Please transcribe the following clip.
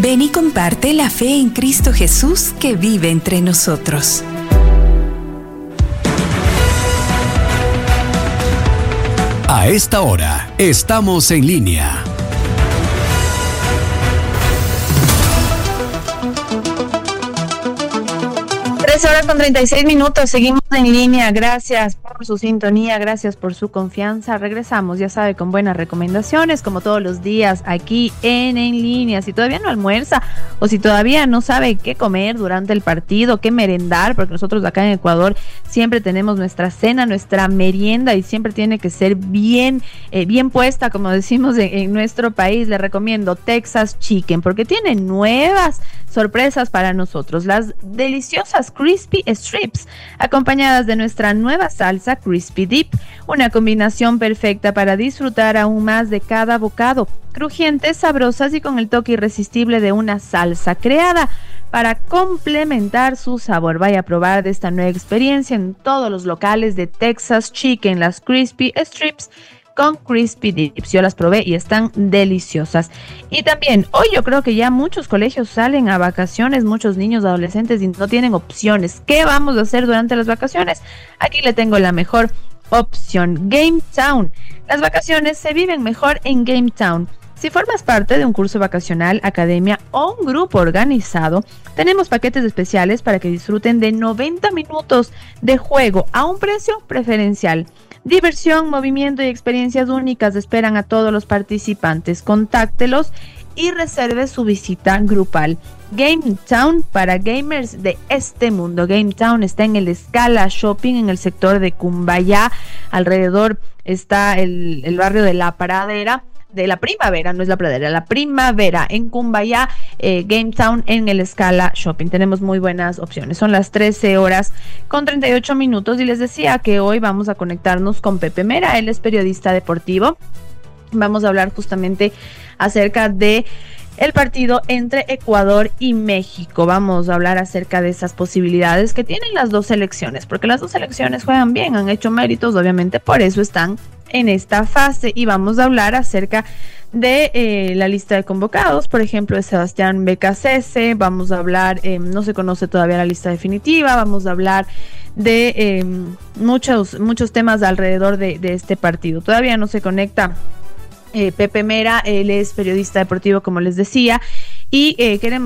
Ven y comparte la fe en Cristo Jesús que vive entre nosotros. A esta hora, estamos en línea. Horas con 36 minutos, seguimos en línea. Gracias por su sintonía, gracias por su confianza. Regresamos, ya sabe, con buenas recomendaciones, como todos los días, aquí en línea. Si todavía no almuerza o si todavía no sabe qué comer durante el partido, qué merendar, porque nosotros acá en Ecuador siempre tenemos nuestra cena, nuestra merienda, y siempre tiene que ser bien puesta, como decimos en nuestro país. Le recomiendo Texas Chicken, porque tiene nuevas sorpresas para nosotros. Las deliciosas Crispy Strips, acompañadas de nuestra nueva salsa Crispy Dip, una combinación perfecta para disfrutar aún más de cada bocado. Crujientes, sabrosas y con el toque irresistible de una salsa creada para complementar su sabor. Vaya a probar de esta nueva experiencia en todos los locales de Texas Chicken, las Crispy Strips con Crispy Dips. Yo las probé y están deliciosas. Y también, hoy yo creo que ya muchos colegios salen a vacaciones, muchos niños, adolescentes, y no tienen opciones. ¿Qué vamos a hacer durante las vacaciones? Aquí le tengo la mejor opción, Game Town. Las vacaciones se viven mejor en Game Town. Si formas parte de un curso vacacional, academia o un grupo organizado, tenemos paquetes especiales para que disfruten de 90 minutos de juego a un precio preferencial. Diversión, movimiento y experiencias únicas esperan a todos los participantes. Contáctelos y reserve su visita grupal. Game Town para gamers de este mundo. Game Town está en el Scala Shopping, en el sector de Cumbayá. Alrededor está el barrio de La Pradera. De La Primavera, no es La Pradera, La Primavera en Cumbayá, Game Town en el Scala Shopping. Tenemos muy buenas opciones. Son las 13 horas con 38 minutos y les decía que hoy vamos a conectarnos con Pepe Mera. Él es periodista deportivo. Vamos a hablar justamente acerca de el partido entre Ecuador y México. Vamos a hablar acerca de esas posibilidades que tienen las dos selecciones, porque las dos selecciones juegan bien, han hecho méritos, obviamente, por eso están en esta fase. Y vamos a hablar acerca de la lista de convocados, por ejemplo, de Sebastián Becasese. Vamos a hablar, no se conoce todavía la lista definitiva. Vamos a hablar de muchos temas alrededor de este partido. Todavía no se conecta Pepe Mera, él es periodista deportivo, como les decía, y queremos